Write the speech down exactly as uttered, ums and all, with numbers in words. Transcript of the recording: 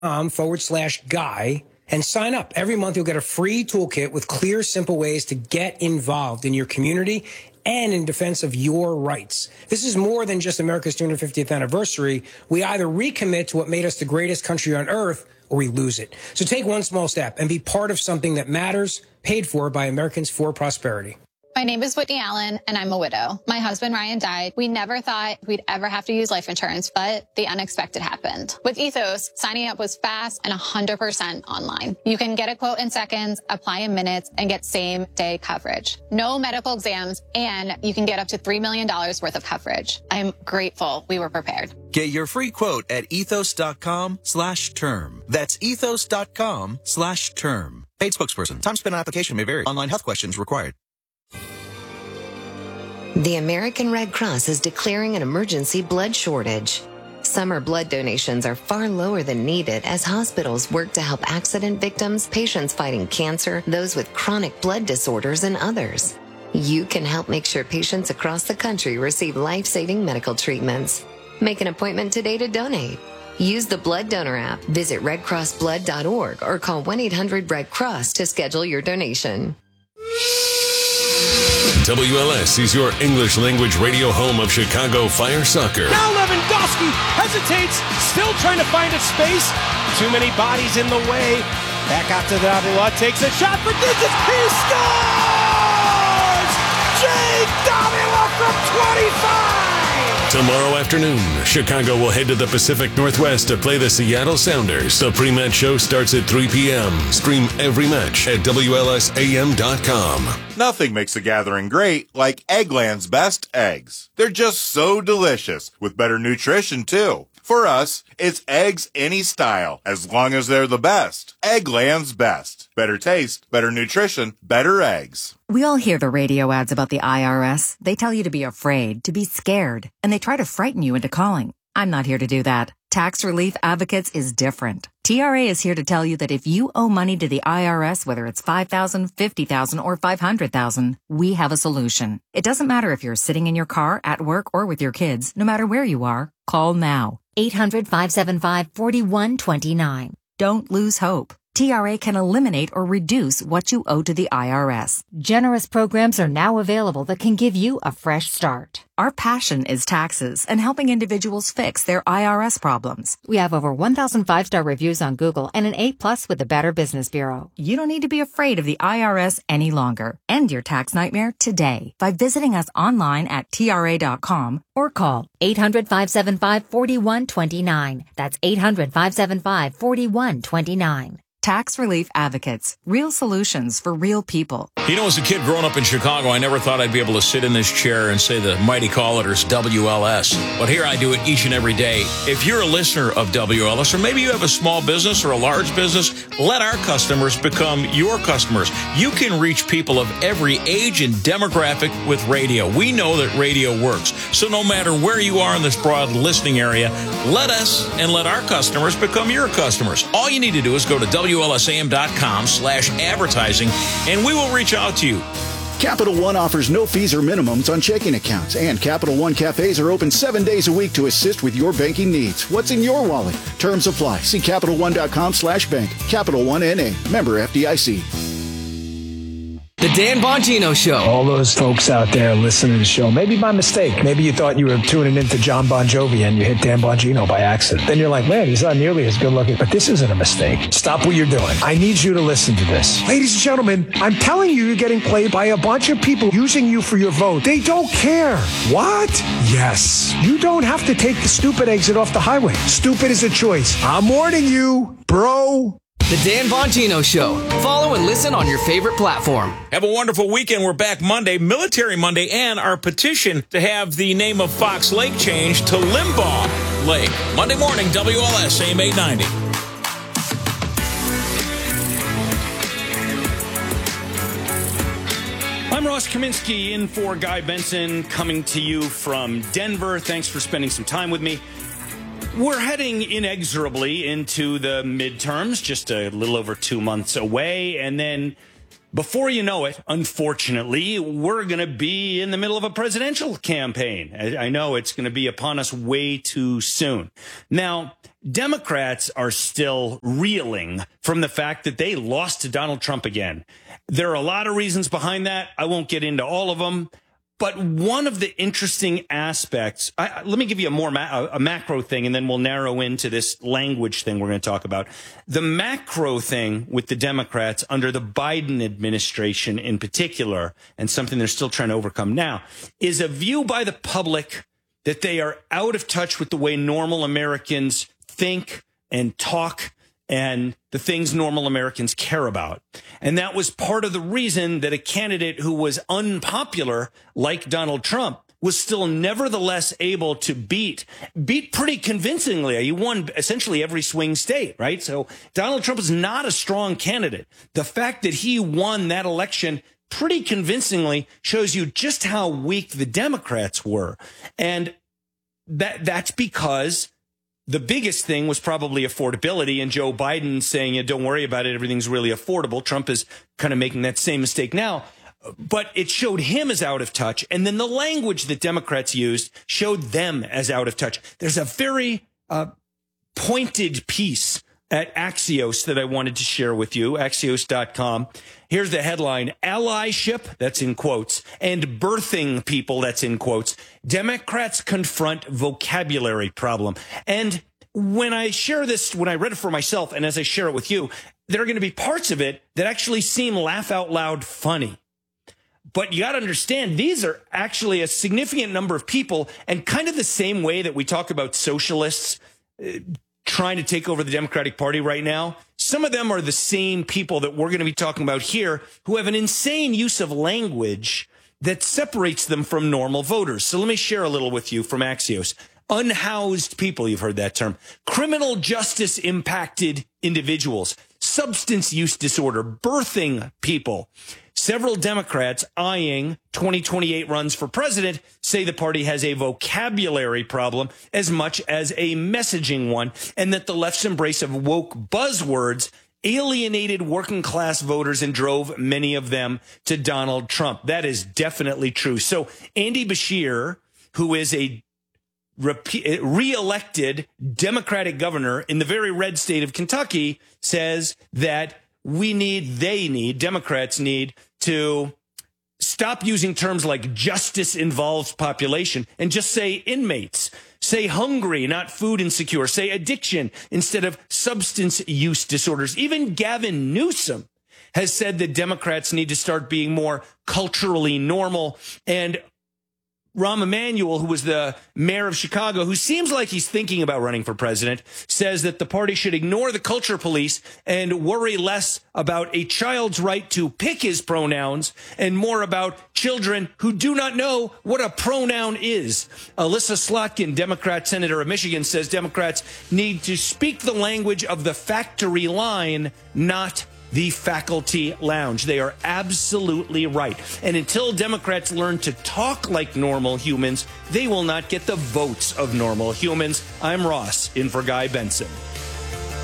Um, forward slash guy and sign up. Every month you'll get a free toolkit with clear, simple ways to get involved in your community and in defense of your rights. This is more than just America's two hundred fiftieth anniversary. We either recommit to what made us the greatest country on earth or we lose it. So take one small step and be part of something that matters, paid for by Americans for Prosperity. My name is Whitney Allen, and I'm a widow. My husband, Ryan, died. We never thought we'd ever have to use life insurance, but the unexpected happened. With Ethos, signing up was fast and one hundred percent online. You can get a quote in seconds, apply in minutes, and get same-day coverage. No medical exams, and you can get up to three million dollars worth of coverage. I'm grateful we were prepared. Get your free quote at ethos.com slash term. That's ethos.com slash term. Paid spokesperson. Time spent on application may vary. Online health questions required. The American Red Cross is declaring an emergency blood shortage. Summer blood donations are far lower than needed as hospitals work to help accident victims, patients fighting cancer, those with chronic blood disorders, and others. You can help make sure patients across the country receive life-saving medical treatments. Make an appointment today to donate. Use the Blood Donor app, visit red cross blood dot org, or call one eight hundred red cross to schedule your donation. W L S is your English language radio home of Chicago Fire Soccer. Now Lewandowski hesitates, still trying to find a space. Too many bodies in the way. Back out to Davila, takes a shot for distance. He scores! Jake Davila from twenty-five! Tomorrow afternoon, Chicago will head to the Pacific Northwest to play the Seattle Sounders. The pre-match show starts at three p.m. Stream every match at W L S A M dot com. Nothing makes a gathering great like Eggland's best eggs. They're just so delicious, with better nutrition too. For us, it's eggs any style, as long as they're the best. Eggland's best. Better taste, better nutrition, better eggs. We all hear the radio ads about the I R S. They tell you to be afraid, to be scared, and they try to frighten you into calling. I'm not here to do that. Tax Relief Advocates is different. T R A is here to tell you that if you owe money to the I R S, whether it's five thousand dollars, fifty thousand dollars, or five hundred thousand dollars, we have a solution. It doesn't matter if you're sitting in your car, at work, or with your kids. No matter where you are, call now. eight hundred, five seven five, four one two nine. Don't lose hope. T R A can eliminate or reduce what you owe to the I R S. Generous programs are now available that can give you a fresh start. Our passion is taxes and helping individuals fix their I R S problems. We have over one thousand five-star reviews on Google and an A plus with the Better Business Bureau. You don't need to be afraid of the I R S any longer. End your tax nightmare today by visiting us online at T R A dot com or call eight hundred, five seven five, four one two nine. That's eight hundred, five seven five, four one two nine. Tax Relief Advocates. Real solutions for real people. You know, as a kid growing up in Chicago, I never thought I'd be able to sit in this chair and say the mighty call letters W L S. But here I do it each and every day. If you're a listener of W L S, or maybe you have a small business or a large business, let our customers become your customers. You can reach people of every age and demographic with radio. We know that radio works. So no matter where you are in this broad listening area, let us and let our customers become your customers. All you need to do is go to W L S A M dot com slash advertising, and we will reach out to you. Capital One offers no fees or minimums on checking accounts, and Capital One cafes are open seven days a week to assist with your banking needs. What's in your wallet? Terms apply. See Capital One dot com slash bank. Capital One N A. Member F D I C. The Dan Bongino Show. All those folks out there listening to the show, maybe by mistake. Maybe you thought you were tuning into John Bon Jovi and you hit Dan Bongino by accident. Then you're like, man, he's not nearly as good looking. But this isn't a mistake. Stop what you're doing. I need you to listen to this. Ladies and gentlemen, I'm telling you, you're getting played by a bunch of people using you for your vote. They don't care. What? Yes. You don't have to take the stupid exit off the highway. Stupid is a choice. I'm warning you, bro. The Dan Bongino Show. Follow and listen on your favorite platform. Have a wonderful weekend. We're back Monday, Military Monday, and our petition to have the name of Fox Lake changed to Limbaugh Lake. Monday morning, W L S, A M eight ninety. I'm Ross Kaminsky in for Guy Benson, coming to you from Denver. Thanks for spending some time with me. We're heading inexorably into the midterms, just a little over two months away, and then before you know it, unfortunately, we're going to be in the middle of a presidential campaign. I know it's going to be upon us way too soon. Now, Democrats are still reeling from the fact that they lost to Donald Trump again. There are a lot of reasons behind that. I won't get into all of them. But one of the interesting aspects, I, let me give you a more ma- a macro thing, and then we'll narrow into this language thing we're going to talk about. The macro thing with the Democrats under the Biden administration in particular, and something they're still trying to overcome now, is a view by the public that they are out of touch with the way normal Americans think and talk and the things normal Americans care about. And that was part of the reason that a candidate who was unpopular, like Donald Trump, was still nevertheless able to beat, beat pretty convincingly. He won essentially every swing state, right? So Donald Trump is not a strong candidate. The fact that he won that election pretty convincingly shows you just how weak the Democrats were. And that that's because the biggest thing was probably affordability, and Joe Biden saying, yeah, don't worry about it, everything's really affordable. Trump is kind of making that same mistake now. But it showed him as out of touch. And then the language that Democrats used showed them as out of touch. There's a very uh, pointed piece at Axios that I wanted to share with you, axios dot com. Here's the headline: allyship, that's in quotes, and birthing people, that's in quotes. Democrats confront vocabulary problem. And when I share this, when I read it for myself, and as I share it with you, there are going to be parts of it that actually seem laugh out loud funny. But you got to understand, these are actually a significant number of people, and kind of the same way that we talk about socialists uh, trying to take over the Democratic Party right now. Some of them are the same people that we're going to be talking about here who have an insane use of language that separates them from normal voters. So let me share a little with you from Axios. Unhoused people, you've heard that term. Criminal justice impacted individuals. Substance use disorder. Birthing people. Several Democrats eyeing twenty twenty-eight runs for president say the party has a vocabulary problem as much as a messaging one, and that the left's embrace of woke buzzwords alienated working class voters and drove many of them to Donald Trump. That is definitely true. So Andy Beshear, who is a re-elected Democratic governor in the very red state of Kentucky, says that we need, they need, Democrats need to stop using terms like justice involves population and just say inmates. Say hungry, not food insecure. Say addiction instead of substance use disorders. Even Gavin Newsom has said that Democrats need to start being more culturally normal. And Rahm Emanuel, who was the mayor of Chicago, who seems like he's thinking about running for president, says that the party should ignore the culture police and worry less about a child's right to pick his pronouns and more about children who do not know what a pronoun is. Alyssa Slotkin, Democrat senator of Michigan, says Democrats need to speak the language of the factory line, not the faculty lounge. They are absolutely right. And until Democrats learn to talk like normal humans, they will not get the votes of normal humans. I'm Ross, in for Guy Benson.